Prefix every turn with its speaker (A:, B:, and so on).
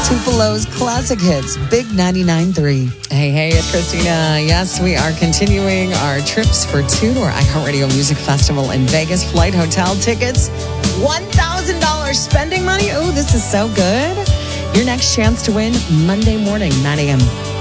A: Tupelo's classic hits, Big 99.3. Hey, it's Christina. Yes, we are continuing our trips for two to our iHeartRadio Music Festival in Vegas. Flight, hotel tickets, $1,000 spending money. Oh, this is so good. Your next chance to win Monday morning, 9 a.m.